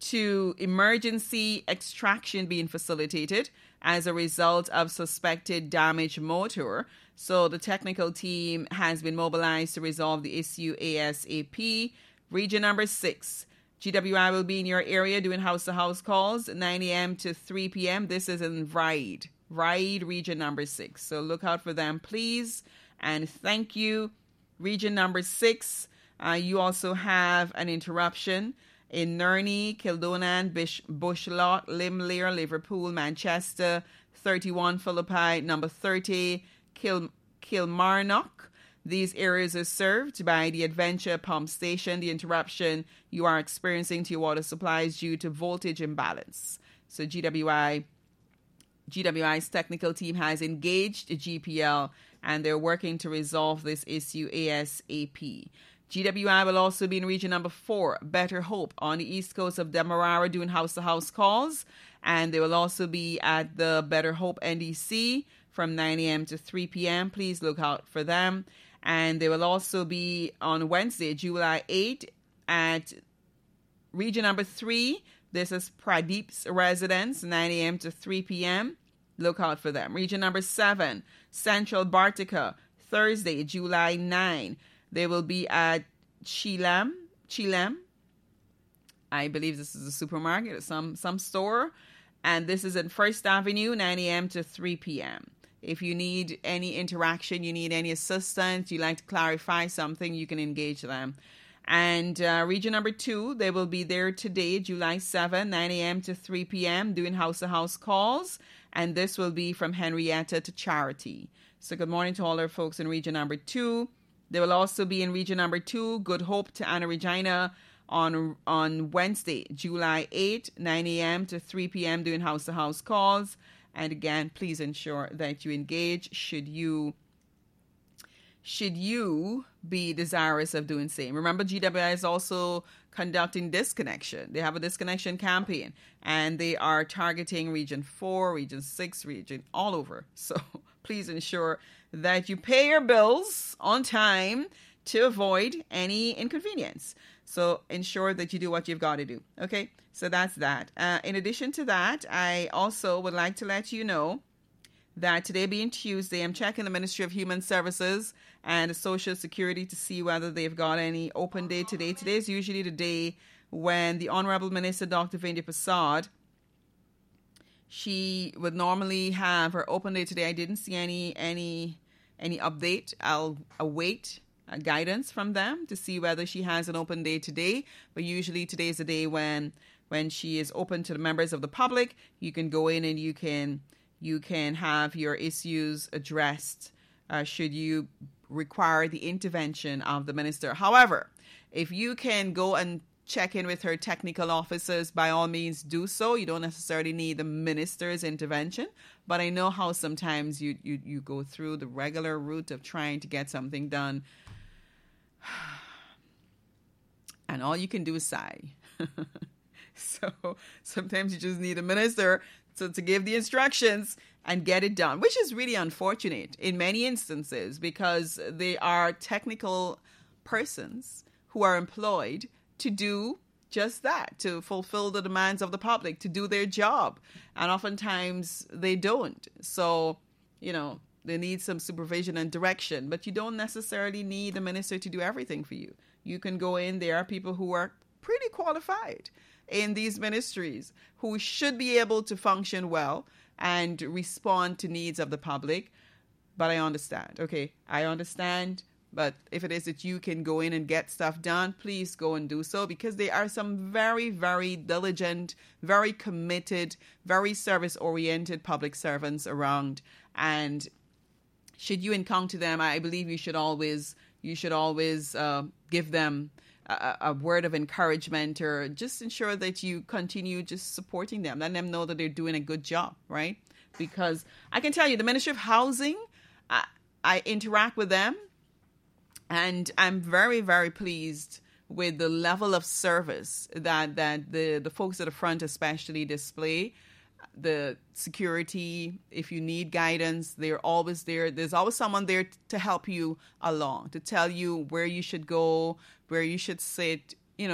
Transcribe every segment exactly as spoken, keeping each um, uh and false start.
to emergency extraction being facilitated as a result of suspected damaged motor. So the technical team has been mobilized to resolve the issue ASAP. Region number six. G W I will be in your area doing house-to-house calls, nine a.m. to three p.m. This is in Ride. Ride, region number six. So look out for them, please. And thank you. Region number six, uh, you also have an interruption in Nerney, Kildonan, Bish, Bushlot, Limlear, Liverpool, Manchester, thirty-one Philippi, number thirty, Kil, Kilmarnock. These areas are served by the Adventure Pump Station. The interruption you are experiencing to your water supply is due to voltage imbalance. So G W I, G W I's technical team has engaged the G P L and they're working to resolve this issue ASAP. G W I will also be in region number four, Better Hope, on the east coast of Demerara doing house-to-house calls. And they will also be at the Better Hope N D C from nine a.m. to three p.m. Please look out for them. And they will also be on Wednesday, July eighth, at region number three. This is Pradeep's residence, nine a.m. to three p.m. Look out for them. Region number seven, Central Bartica, Thursday, July ninth. They will be at Chilam, Chilam. I believe this is a supermarket, some some store. And this is at First Avenue, nine a.m. to three p.m. If you need any interaction, you need any assistance, you like to clarify something, you can engage them. And uh, region number two, they will be there today, July seventh, nine a.m. to three p.m. doing house-to-house calls. And this will be from Henrietta to Charity. So good morning to all our folks in region number two. They will also be in region number two, Good Hope to Anna Regina on, on Wednesday, July eighth, nine a.m. to three p.m. doing house-to-house calls. And again, please ensure that you engage should you should you be desirous of doing same. Remember, G W I is also conducting disconnection. They have a disconnection campaign, and they are targeting region four, region six, region all over. So please ensure that you pay your bills on time to avoid any inconvenience. So ensure that you do what you've got to do. Okay, so that's that. Uh, in addition to that, I also would like to let you know that today being Tuesday, I'm checking the Ministry of Human Services and Social Security to see whether they've got any open day today. Today is usually the day when the Honorable Minister, Doctor Vindhya Prasad, she would normally have her open day today. I didn't see any any any update. I'll await uh, guidance from them to see whether she has an open day today. But usually today is the day when when she is open to the members of the public. You can go in and you can you can have your issues addressed uh, should you require the intervention of the minister. However, if you can go and check in with her technical officers, by all means do so. You don't necessarily need the minister's intervention, but I know how sometimes you, you, you go through the regular route of trying to get something done, and all you can do is sigh. So sometimes you just need a minister to, to give the instructions and get it done, which is really unfortunate in many instances because they are technical persons who are employed to do just that, to fulfill the demands of the public, to do their job. And oftentimes they don't. So, you know, they need some supervision and direction, but you don't necessarily need the minister to do everything for you. You can go in, there are people who are pretty qualified in these ministries who should be able to function well and respond to needs of the public. But I understand. Okay, I understand. But if it is that you can go in and get stuff done, please go and do so, because there are some very, very diligent, very committed, very service-oriented public servants around. And should you encounter them, I believe you should always you should always uh, give them a, a word of encouragement, or just ensure that you continue just supporting them, letting them know that they're doing a good job, right? Because I can tell you, the Ministry of Housing, I, I interact with them, and I'm very, very pleased with the level of service that, that the, the folks at the front especially display. The security, if you need guidance, they're always there. There's always someone there to help you along, to tell you where you should go, where you should sit, you know,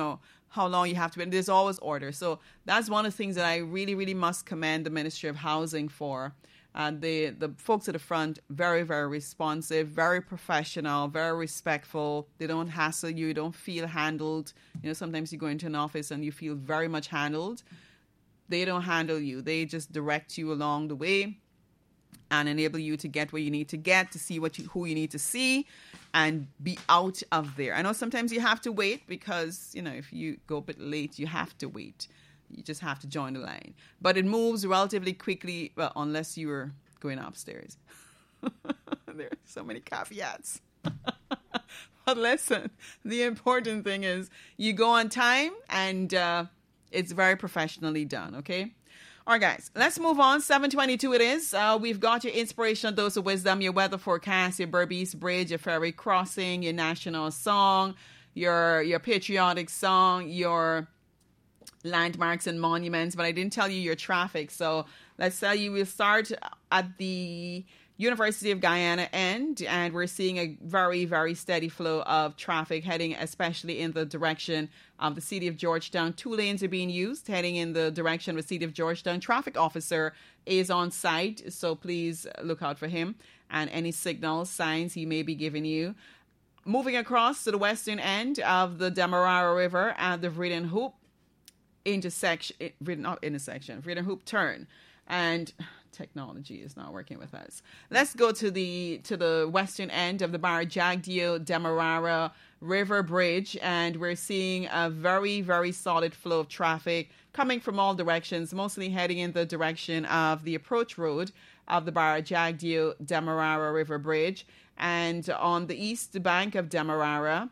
how long you have to wait. There's always order. So that's one of the things that I really, really must commend the Ministry of Housing for. And the, the folks at the front, very, very responsive, very professional, very respectful. They don't hassle you. You don't feel handled. You know, sometimes you go into an office and you feel very much handled. They don't handle you. They just direct you along the way and enable you to get where you need to get, to see what you, who you need to see, and be out of there. I know sometimes you have to wait because, you know, if you go a bit late, you have to wait. You just have to join the line. But it moves relatively quickly, well, unless you were going upstairs. There are so many caveats. But listen, the important thing is you go on time, and uh, it's very professionally done, okay? All right, guys, let's move on. seven twenty-two it is. Uh, we've got your inspirational dose of wisdom, your weather forecast, your Berbice Bridge, your ferry crossing, your national song, your your patriotic song, your landmarks and monuments. But I didn't tell you your traffic. So let's tell you, we'll start at the University of Guyana end, and we're seeing a very, very steady flow of traffic heading especially in the direction of the city of Georgetown. Two lanes are being used heading in the direction of the city of Georgetown. Traffic officer is on site, so please look out for him and any signals, signs he may be giving you. Moving across to the western end of the Demerara River at the Vreden Hoop intersection, not intersection, Vreden Hoop turn. And technology is not working with us. Let's go to the to the western end of the Barra-Jagdeo Demerara River Bridge, and we're seeing a very, very solid flow of traffic coming from all directions, mostly heading in the direction of the approach road of the Barra-Jagdeo Demerara River Bridge. And on the east bank of Demerara,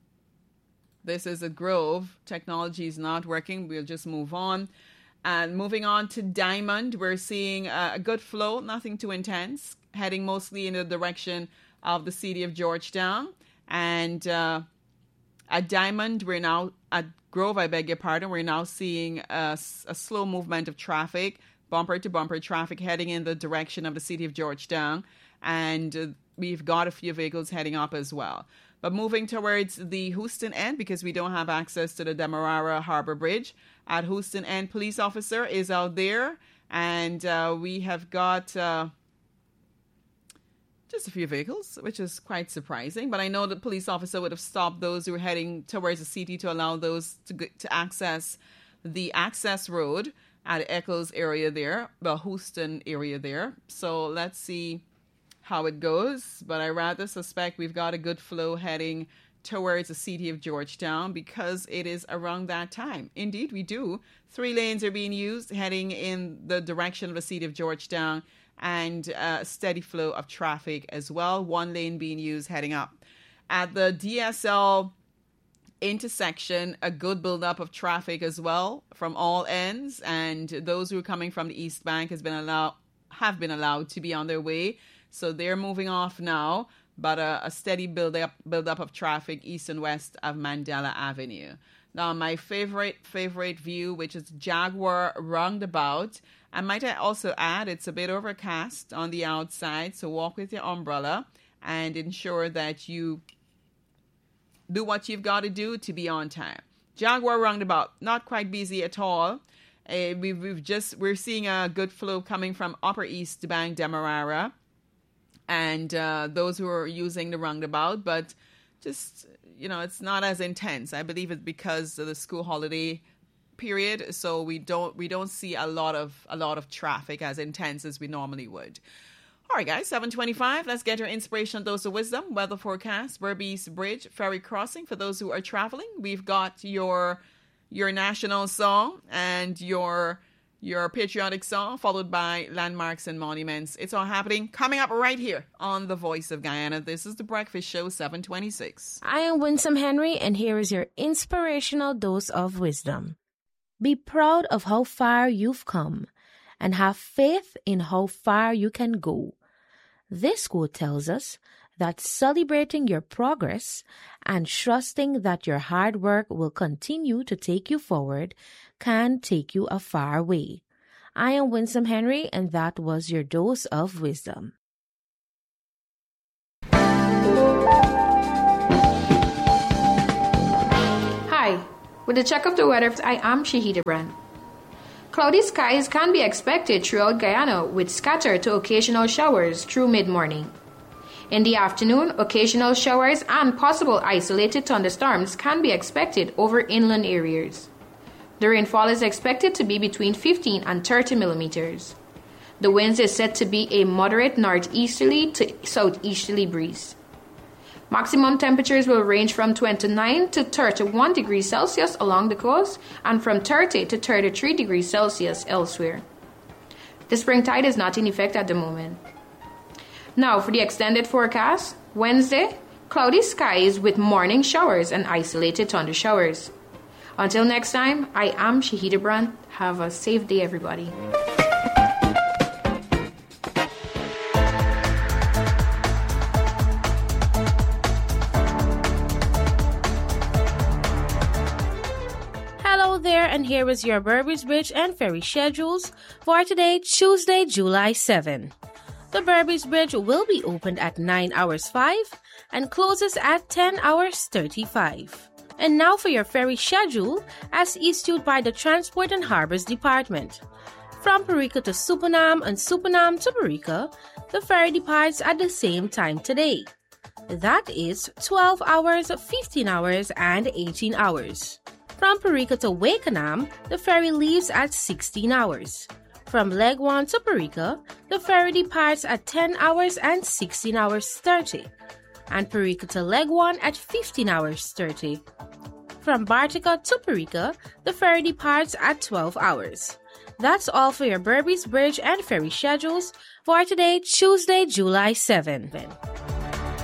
this is a grove. Technology is not working. We'll just move on. And moving on to Diamond, we're seeing uh, a good flow, nothing too intense, heading mostly in the direction of the city of Georgetown. And uh, at Diamond, we're now, at Grove, I beg your pardon, we're now seeing a, a slow movement of traffic, bumper to bumper traffic heading in the direction of the city of Georgetown. And uh, we've got a few vehicles heading up as well. But moving towards the Houston end, because we don't have access to the Demerara Harbor Bridge, at Houston end, police officer is out there, and uh, we have got uh, just a few vehicles, which is quite surprising. But I know the police officer would have stopped those who were heading towards the city to allow those to get, to access the access road at Eccles area there, the Houston area there. So let's see how it goes, but I rather suspect we've got a good flow heading towards the city of Georgetown because it is around that time. Indeed, we do. Three lanes are being used heading in the direction of the city of Georgetown, and a steady flow of traffic as well. One lane being used heading up. At the D S L intersection, a good buildup of traffic as well from all ends, and those who are coming from the East Bank has been allowed have been allowed to be on their way. So they're moving off now, but a, a steady build-up build up of traffic east and west of Mandela Avenue. Now, my favorite, favorite view, which is Jaguar Roundabout. And might I also add, it's a bit overcast on the outside, so walk with your umbrella and ensure that you do what you've got to do to be on time. Jaguar Roundabout, not quite busy at all. Uh, we've, we've just, we're seeing a good flow coming from Upper East Bank, Demerara, and uh, those who are using the roundabout, but just, you know, it's not as intense. I believe it's because of the school holiday period, so we don't we don't see a lot of a lot of traffic as intense as we normally would. All right, guys, seven twenty-five. Let's get our inspirational dose of wisdom. Weather forecast, Berbice Bridge, ferry crossing for those who are traveling. We've got your your national song and your your patriotic song, followed by landmarks and monuments. It's all happening coming up right here on The Voice of Guyana. This is The Breakfast Show, seven twenty-six. I am Winsome Henry, and here is your inspirational dose of wisdom. Be proud of how far you've come, and have faith in how far you can go. This quote tells us that celebrating your progress and trusting that your hard work will continue to take you forward can take you a far way. I am Winsome Henry, and that was your dose of wisdom. Hi, With a check of the weather, I am Shahida Brand. Cloudy skies can be expected throughout Guyana with scattered to occasional showers through mid-morning. In the afternoon, occasional showers and possible isolated thunderstorms can be expected over inland areas. The rainfall is expected to be between fifteen and thirty millimeters. The winds is said to be a moderate northeasterly to southeasterly breeze. Maximum temperatures will range from twenty-nine to thirty-one degrees Celsius along the coast and from thirty to thirty-three degrees Celsius elsewhere. The spring tide is not in effect at the moment. Now for the extended forecast, Wednesday, cloudy skies with morning showers and isolated thunder showers. Until next time, I am Shahida Brand. Have a safe day, everybody. There, and here is your Burbage Bridge and Ferry schedules for today, Tuesday, July seventh. The Burbage Bridge will be opened at nine hours five and closes at ten hours thirty-five. And now for your ferry schedule as issued by the Transport and Harbors Department. From Parika to Supanam and Supanam to Parika, the ferry departs at the same time today. That is twelve hours, fifteen hours, and eighteen hours. From Parika to Wakenham, the ferry leaves at sixteen hours. From Legwan to Parika, the ferry departs at ten hours and sixteen hours thirty. And Parika to Legwan at fifteen hours thirty. From Bartica to Parika, the ferry departs at twelve hours. That's all for your Burbage Bridge and Ferry schedules for today, Tuesday, July seventh.